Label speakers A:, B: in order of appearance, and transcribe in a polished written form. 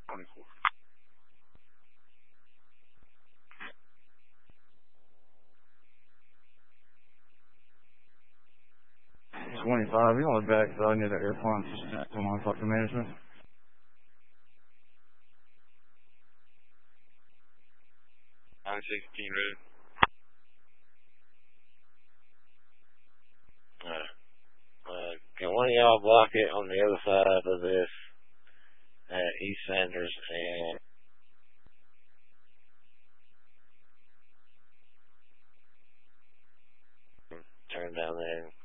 A: 24.
B: 25, you on the back side near the airport. Come on, talk to management.
A: I-16 road.
C: Can one of y'all block it on the other side of this at East Sanders and turn down there and